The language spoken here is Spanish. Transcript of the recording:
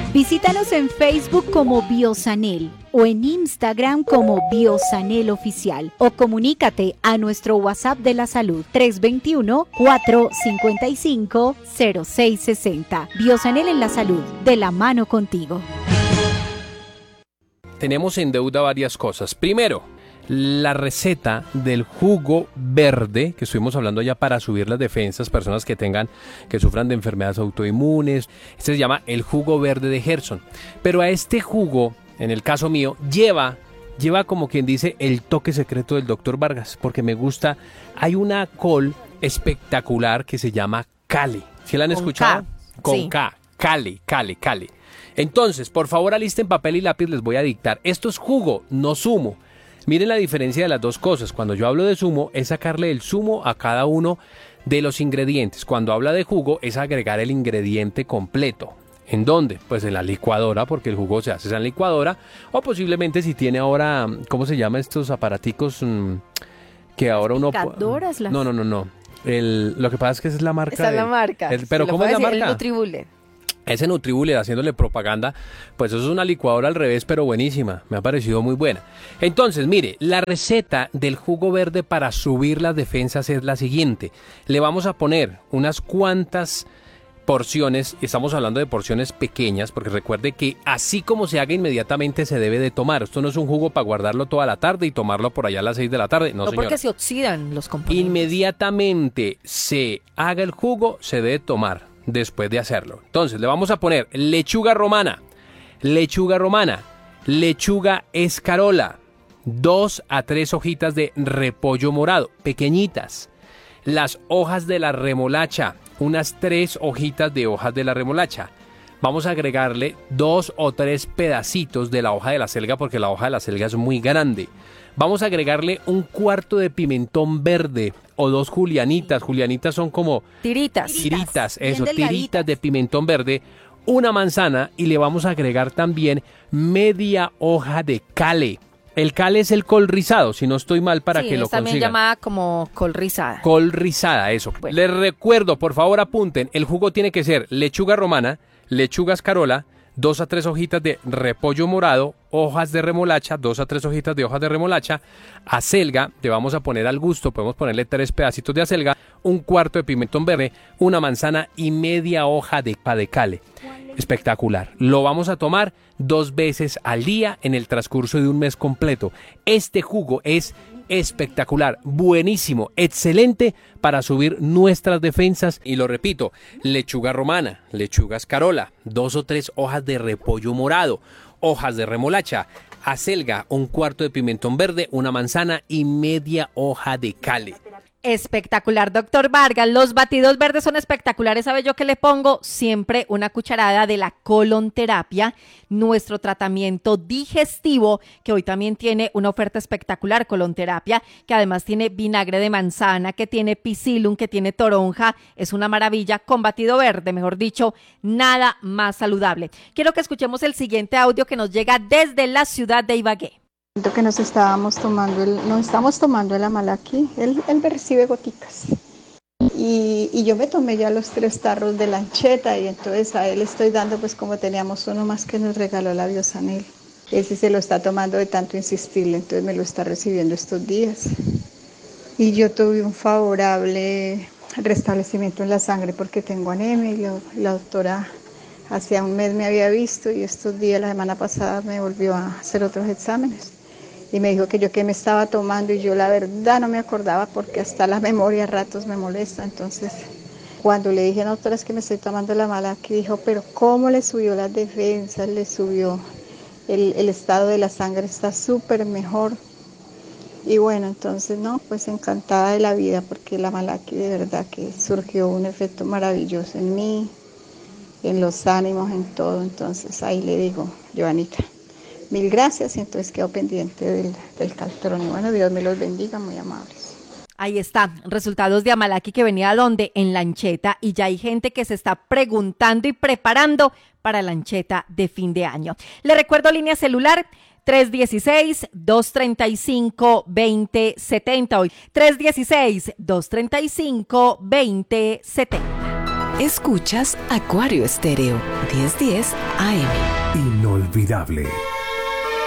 Visítanos en Facebook como Biosanel o en Instagram como Biosanel Oficial o comunícate a nuestro WhatsApp de la salud 321-455-0660. Biosanel en la salud, de la mano contigo. Tenemos en deuda varias cosas. Primero, la receta del jugo verde, que estuvimos hablando ya para subir las defensas, personas que sufran de enfermedades autoinmunes. Este se llama el jugo verde de Gerson. Pero a este jugo, en el caso mío, lleva como quien dice el toque secreto del Dr. Vargas, porque me gusta. Hay una col espectacular que se llama Cali. ¿Sí la han escuchado? Con sí. K. Cali. Entonces, por favor, alisten papel y lápiz, les voy a dictar. Esto es jugo, no zumo. Miren la diferencia de las dos cosas. Cuando yo hablo de zumo, es sacarle el zumo a cada uno de los ingredientes. Cuando habla de jugo, es agregar el ingrediente completo. ¿En dónde? Pues en la licuadora, porque el jugo se hace en la licuadora. O posiblemente si tiene ahora, ¿cómo se llama estos aparaticos que ahora uno... Picadoras, No. Lo que pasa es que esa es la marca. Esa es la marca. Pero ¿cómo es la marca? El Nutribullet. Ese Nutribullet haciéndole propaganda, pues eso es una licuadora al revés, pero buenísima, me ha parecido muy buena. Entonces, mire, la receta del jugo verde para subir las defensas es la siguiente. Le vamos a poner unas cuantas porciones, estamos hablando de porciones pequeñas, porque recuerde que así como se haga inmediatamente se debe de tomar. Esto no es un jugo para guardarlo toda la tarde y tomarlo por allá a las 6 de la tarde, no señor. Porque se oxidan los componentes. Inmediatamente se haga el jugo, se debe tomar después de hacerlo. Entonces le vamos a poner lechuga romana, lechuga escarola, 2 a 3 hojitas de repollo morado, pequeñitas. Las hojas de la remolacha, unas 3 hojitas de hojas de la remolacha. Vamos a agregarle 2 o 3 pedacitos de la hoja de la selga, porque la hoja de la selga es muy grande. Vamos a agregarle un cuarto de pimentón verde o 2 julianitas. Julianitas son como... Tiritas, eso, tiritas de pimentón verde. Una manzana y le vamos a agregar también media hoja de cale. El cale es el col rizado, si no estoy mal, para que lo consigan. Sí, también llamada como col rizada. Col rizada, eso. Bueno. Les recuerdo, por favor apunten, el jugo tiene que ser lechuga romana, lechuga escarola, 2 a 3 hojitas de repollo morado, hojas de remolacha, 2 a 3 hojitas de hojas de remolacha, acelga, le vamos a poner al gusto, podemos ponerle 3 pedacitos de acelga, un cuarto de pimentón verde, una manzana y media hoja de cale. Espectacular. Lo vamos a tomar 2 veces al día en el transcurso de un mes completo. Este jugo es espectacular, buenísimo, excelente para subir nuestras defensas. Y lo repito, lechuga romana, lechuga escarola, 2 o 3 hojas de repollo morado, hojas de remolacha, acelga, un cuarto de pimentón verde, una manzana y media hoja de cale. Espectacular, doctor Vargas. Los batidos verdes son espectaculares. ¿Sabe yo qué le pongo? Siempre una cucharada de la colonterapia, nuestro tratamiento digestivo, que hoy también tiene una oferta espectacular, colonterapia, que además tiene vinagre de manzana, que tiene psyllium, que tiene toronja. Es una maravilla con batido verde, mejor dicho, nada más saludable. Quiero que escuchemos el siguiente audio que nos llega desde la ciudad de Ibagué. Que nos estamos tomando el Amalaki, él recibe goticas y yo me tomé ya los 3 tarros de lancheta y entonces a él estoy dando, pues como teníamos uno más que nos regaló la Biosanel, ese se lo está tomando de tanto insistirle, entonces me lo está recibiendo estos días y yo tuve un favorable restablecimiento en la sangre porque tengo anemia y la doctora hacía un mes me había visto y estos días, la semana pasada, me volvió a hacer otros exámenes. Y me dijo que yo qué me estaba tomando y yo la verdad no me acordaba porque hasta la memoria a ratos me molesta. Entonces, cuando le dije, no, doctora, es que me estoy tomando la Amalaki, dijo, pero ¿cómo le subió las defensas? Le subió, el estado de la sangre está súper mejor. Y bueno, entonces, no, pues encantada de la vida porque la Amalaki de verdad que surgió un efecto maravilloso en mí, en los ánimos, en todo. Entonces, ahí le digo, Joanita, 1000 gracias y entonces quedo pendiente del Caltrón. Y bueno, Dios me los bendiga, muy amables. Ahí está, resultados de Amalaki que venía ¿dónde? En lancheta y ya hay gente que se está preguntando y preparando para lancheta de fin de año. Le recuerdo línea celular 316-235-2070 hoy. 316-235-2070. Escuchas Acuario Estéreo, 1010 AM. Inolvidable.